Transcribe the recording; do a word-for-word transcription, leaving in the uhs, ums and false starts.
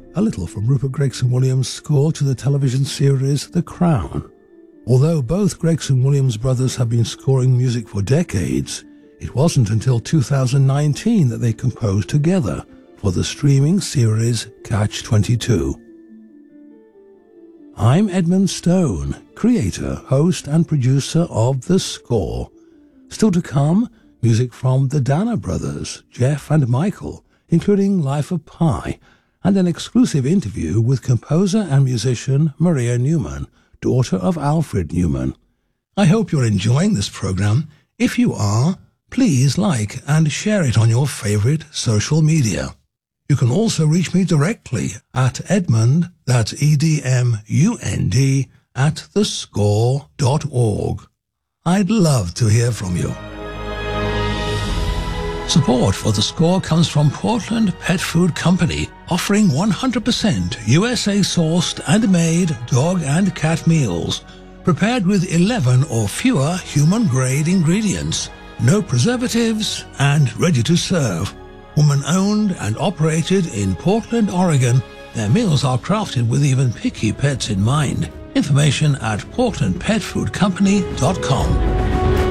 a little from Rupert Gregson-Williams' score to the television series The Crown. Although both Gregson-Williams brothers have been scoring music for decades, it wasn't until two thousand nineteen that they composed together for the streaming series Catch twenty-two. I'm Edmund Stone, creator, host and producer of The Score. Still to come, music from the Dana brothers, Jeff and Michael, including Life of Pi, and an exclusive interview with composer and musician Maria Newman, daughter of Alfred Newman. I hope you're enjoying this program. If you are, please like and share it on your favorite social media. You can also reach me directly at Edmund, that's E D M U N D, at the score dot org. I'd love to hear from you. Support for The Score comes from Portland Pet Food Company, offering one hundred percent U S A-sourced and made dog and cat meals, prepared with eleven or fewer human-grade ingredients, no preservatives, and ready to serve. Woman-owned and operated in Portland, Oregon, their meals are crafted with even picky pets in mind. Information at portland pet food company dot com.